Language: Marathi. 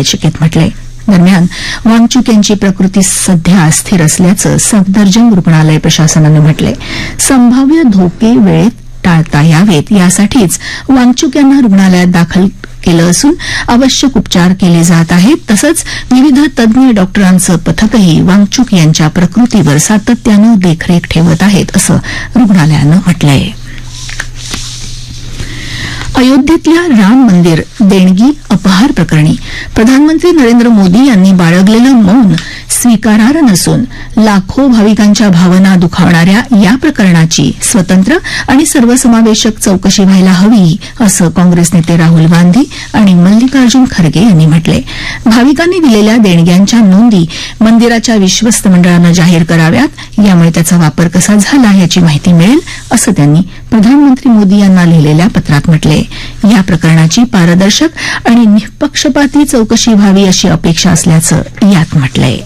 याचिकेत म्हटलंय. दरम्यान वांगचुक यांची प्रकृती सध्या स्थिर असल्याचं सफदरजंग रुग्णालय प्रशासनानं म्हटलंय. संभाव्य धोके वेळेत टाळता यावेत यासाठीच वांगचुक यांना रुग्णालयात दाखल केलं असून आवश्यक उपचार केले जात आहेत. तसंच विविध तज्ञ डॉक्टरांचं पथकही वांगचुक यांच्या प्रकृतीवर सातत्यानं देखरेख ठेवत आहेत असं रुग्णालयानं म्हटलंय. अयोध्येतल्या राम मंदिर देणगी अपहार प्रकरणी प्रधानमंत्री नरेंद्र मोदी यांनी बाळगलेलं मौन स्वीकारार्ह नसून लाखो भाविकांच्या भावना दुखावणाऱ्या या प्रकरणाची स्वतंत्र आणि सर्वसमावेशक चौकशी व्हायला हवी असं काँग्रेस नेते राहुल गांधी आणि मल्लिकार्जुन खरगे यांनी म्हटलंय. भाविकांनी दिलेल्या देणग्यांच्या नोंदी मंदिराच्या विश्वस्त मंडळानं जाहीर कराव्यात, यामुळे त्याचा वापर कसा झाला याची माहिती मिळेल असं त्यांनी प्रधानमंत्री मोदी यांना लिहिलेल्या पत्रात म्हटलंय. या प्रकरणाची पारदर्शक आणि निष्पक्षपाती चौकशी व्हावी अशी अपेक्षा असल्याचं यात म्हटलंय.